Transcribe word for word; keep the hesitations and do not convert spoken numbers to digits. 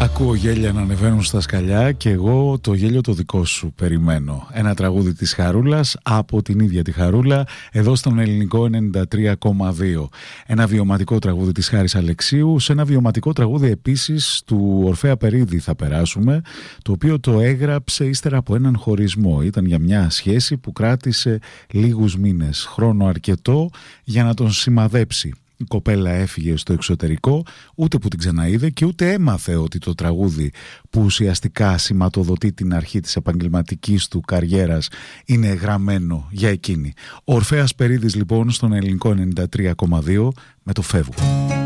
Ακούω γέλια να ανεβαίνουν στα σκαλιά και εγώ το γέλιο το δικό σου περιμένω. Ένα τραγούδι της Χαρούλας από την ίδια τη Χαρούλα εδώ στον Ελληνικό ενενήντα τρία κόμμα δύο. Ένα βιωματικό τραγούδι της Χάρης Αλεξίου. Σε ένα βιωματικό τραγούδι επίσης του Ορφέα Περίδη θα περάσουμε, το οποίο το έγραψε ύστερα από έναν χωρισμό. Ήταν για μια σχέση που κράτησε λίγους μήνες, χρόνο αρκετό για να τον σημαδέψει. Η κοπέλα έφυγε στο εξωτερικό, ούτε που την ξαναείδε και ούτε έμαθε ότι το τραγούδι που ουσιαστικά σηματοδοτεί την αρχή της επαγγελματικής του καριέρας είναι γραμμένο για εκείνη. Ο Ορφέας Περίδης λοιπόν στον Ελληνικό ενενήντα τρία κόμμα δύο με το «Φεύγω».